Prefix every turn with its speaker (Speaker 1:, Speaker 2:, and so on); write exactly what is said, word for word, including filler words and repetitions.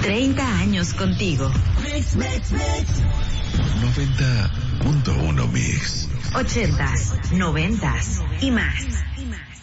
Speaker 1: treinta años contigo.
Speaker 2: Mix, mix, mix.
Speaker 3: noventa punto uno Mix.
Speaker 1: Ochentas, noventas y más.